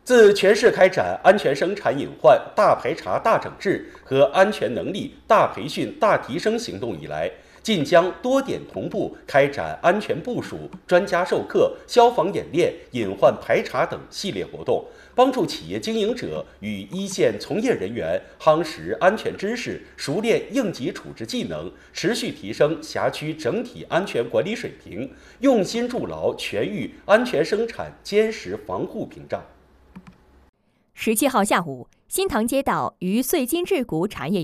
自全市开展安全生产隐患大排查大整治和安全能力大培训大提升行动以来，晋江多点同步开展安全部署、专家授课、消防演练、隐患排查等系列活动，帮助企业经营者与一线从业人员夯实安全知识，熟练应急处置技能，持续提升辖区整体安全管理水平，用心筑牢全域安全生产坚实防护屏障。 17号下午，新塘街道于穗金制谷产业